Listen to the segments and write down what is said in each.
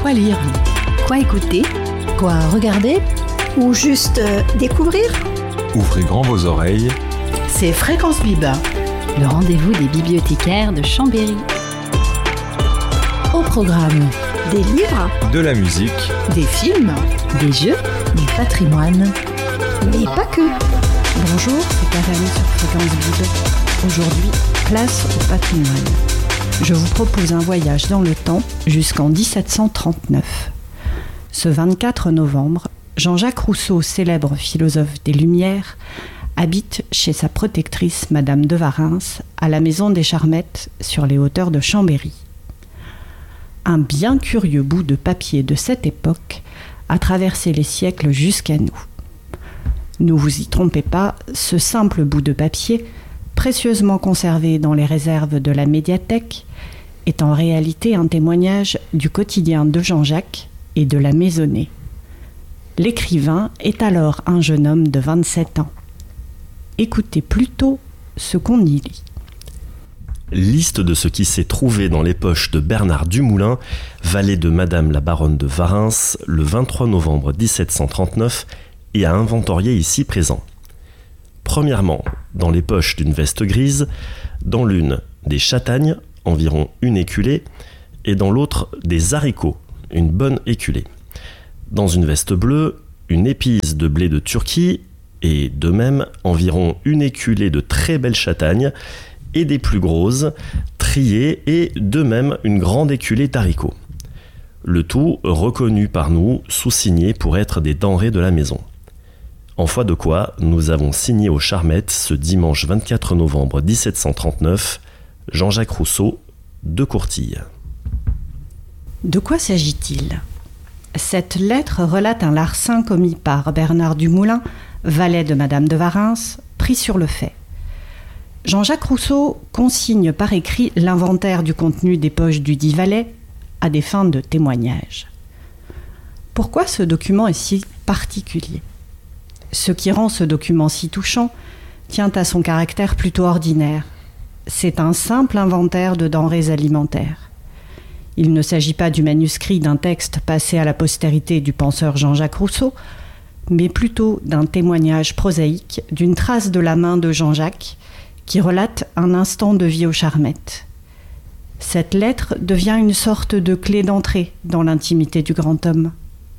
Quoi lire? Quoi écouter? Quoi regarder? Ou juste découvrir? Ouvrez grand vos oreilles. C'est Fréquence Bib, le rendez-vous des bibliothécaires de Chambéry. Au programme, des livres, de la musique, des films, des jeux, du patrimoine. Mais pas que. Bonjour, c'est Karine sur Fréquence Bib. Aujourd'hui, place au patrimoine. Je vous propose un voyage dans le temps jusqu'en 1739. Ce 24 novembre, Jean-Jacques Rousseau, célèbre philosophe des Lumières, habite chez sa protectrice, Madame de Warens, à la maison des Charmettes, sur les hauteurs de Chambéry. Un bien curieux bout de papier de cette époque a traversé les siècles jusqu'à nous. Ne vous y trompez pas, ce simple bout de papier, précieusement conservé dans les réserves de la médiathèque, est en réalité un témoignage du quotidien de Jean-Jacques et de la maisonnée. L'écrivain est alors un jeune homme de 27 ans. Écoutez plutôt ce qu'on y lit. Liste de ce qui s'est trouvé dans les poches de Bernard Dumoulin, valet de Madame la baronne de Warens, le 23 novembre 1739, et à inventorier ici présent. Premièrement, dans les poches d'une veste grise, dans l'une des châtaignes, environ une éculée, et dans l'autre des haricots, une bonne éculée. Dans une veste bleue, une épise de blé de Turquie, et de même environ une éculée de très belles châtaignes, et des plus grosses, triées, et de même une grande éculée d'haricots. Le tout reconnu par nous, sous-signé pour être des denrées de la maison. En foi de quoi, nous avons signé aux Charmettes ce dimanche 24 novembre 1739, Jean-Jacques Rousseau, de Courtille. De quoi s'agit-il ? Cette lettre relate un larcin commis par Bernard Dumoulin, valet de Madame de Warens, pris sur le fait. Jean-Jacques Rousseau consigne par écrit l'inventaire du contenu des poches du dit valet à des fins de témoignage. Pourquoi ce document est si particulier ? Ce qui rend ce document si touchant tient à son caractère plutôt ordinaire. C'est un simple inventaire de denrées alimentaires. Il ne s'agit pas du manuscrit d'un texte passé à la postérité du penseur Jean-Jacques Rousseau, mais plutôt d'un témoignage prosaïque d'une trace de la main de Jean-Jacques qui relate un instant de vie aux Charmettes. Cette lettre devient une sorte de clé d'entrée dans l'intimité du grand homme.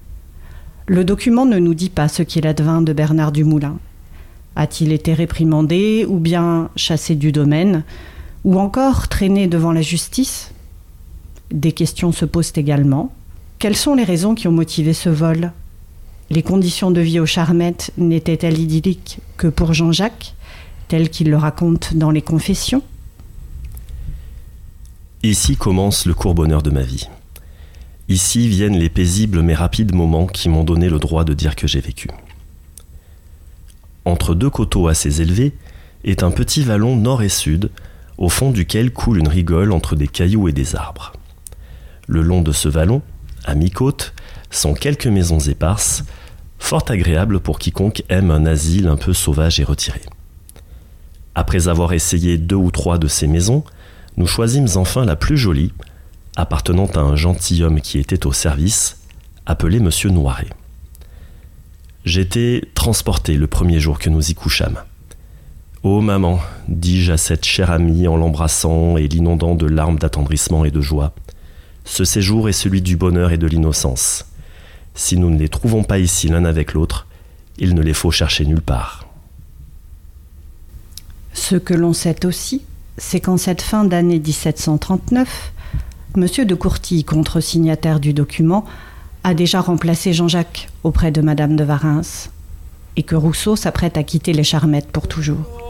Le document ne nous dit pas ce qu'il advint de Bernard Dumoulin. A-t-il été réprimandé ou bien chassé du domaine, ou encore traîné devant la justice ? Des questions se posent également. Quelles sont les raisons qui ont motivé ce vol ? Les conditions de vie aux Charmettes n'étaient-elles idylliques que pour Jean-Jacques, tel qu'il le raconte dans les Confessions ? Ici commence le court bonheur de ma vie. Ici viennent les paisibles mais rapides moments qui m'ont donné le droit de dire que j'ai vécu. Entre deux coteaux assez élevés est un petit vallon nord et sud, au fond duquel coule une rigole entre des cailloux et des arbres. Le long de ce vallon, à mi-côte, sont quelques maisons éparses, fort agréables pour quiconque aime un asile un peu sauvage et retiré. Après avoir essayé 2 ou 3 de ces maisons, nous choisîmes enfin la plus jolie, appartenant à un gentilhomme qui était au service, appelé Monsieur Noiret. J'étais transporté le premier jour que nous y couchâmes. « Oh maman !» dis-je à cette chère amie en l'embrassant et l'inondant de larmes d'attendrissement et de joie. « Ce séjour est celui du bonheur et de l'innocence. Si nous ne les trouvons pas ici l'un avec l'autre, il ne les faut chercher nulle part. » Ce que l'on sait aussi, c'est qu'en cette fin d'année 1739, Monsieur de Courtille, contre-signataire du document, a déjà remplacé Jean-Jacques auprès de Madame de Warens, et que Rousseau s'apprête à quitter les Charmettes pour toujours.